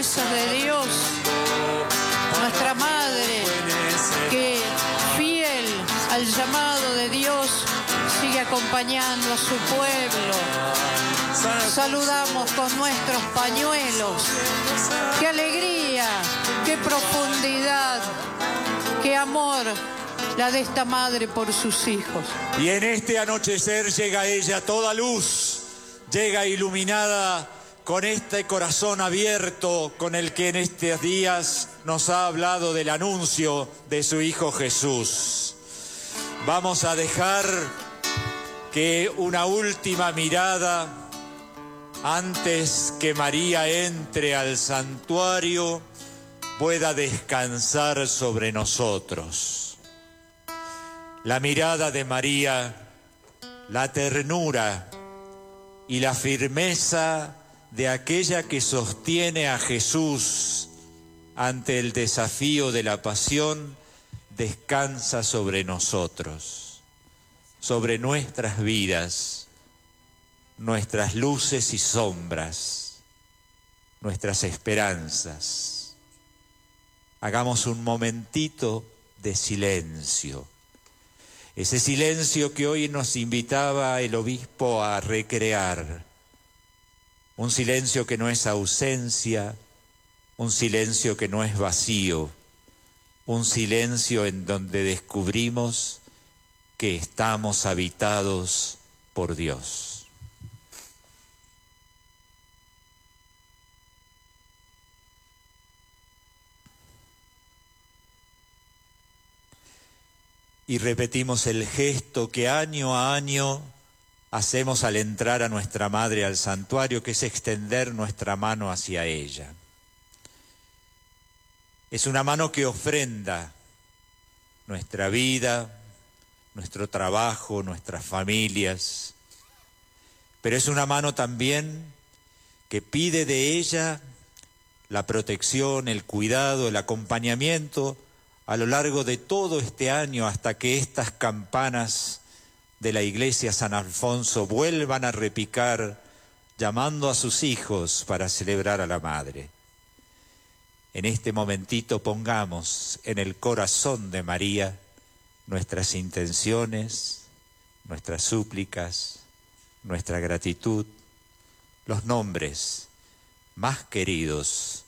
promesas de Dios, nuestra Madre, que fiel al llamado de Dios, sigue acompañando a su pueblo. Saludamos con nuestros pañuelos. ¡Qué alegría! ¡Qué profundidad! ¡Qué amor! La de esta madre por sus hijos. Y en este anochecer llega a ella toda luz, llega iluminada con este corazón abierto con el que en estos días nos ha hablado del anuncio de su Hijo Jesús. Vamos a dejar que una última mirada, antes que María entre al santuario, pueda descansar sobre nosotros. La mirada de María, la ternura y la firmeza de aquella que sostiene a Jesús ante el desafío de la pasión, descansa sobre nosotros, sobre nuestras vidas, nuestras luces y sombras, nuestras esperanzas. Hagamos un momentito de silencio. Ese silencio que hoy nos invitaba el obispo a recrear. Un silencio que no es ausencia, un silencio que no es vacío, un silencio en donde descubrimos que estamos habitados por Dios. Y repetimos el gesto que año a año hacemos al entrar a nuestra Madre al santuario, que es extender nuestra mano hacia ella. Es una mano que ofrenda nuestra vida, nuestro trabajo, nuestras familias, pero es una mano también que pide de ella la protección, el cuidado, el acompañamiento a lo largo de todo este año, hasta que estas campanas de la iglesia San Alfonso vuelvan a repicar, llamando a sus hijos para celebrar a la Madre. En este momentito pongamos en el corazón de María nuestras intenciones, nuestras súplicas, nuestra gratitud, los nombres más queridos